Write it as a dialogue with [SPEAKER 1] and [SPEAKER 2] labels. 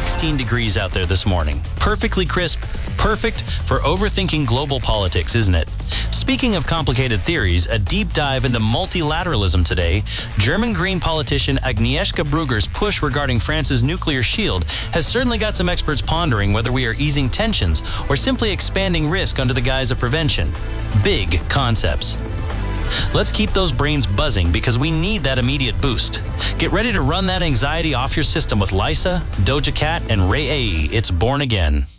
[SPEAKER 1] 16 degrees out there this morning. Perfectly crisp, perfect for overthinking global politics, isn't it? Speaking of complicated theories, a deep dive into multilateralism today. German Green politician Agnieszka Brugger's push regarding France's nuclear shield has certainly got some experts pondering whether we are easing tensions or simply expanding risk under the guise of prevention. Big concepts. Let's keep those brains buzzing because we need that immediate boost. Get ready to run that anxiety off your system with Lysa, Doja Cat, and Ray A. It's Born Again.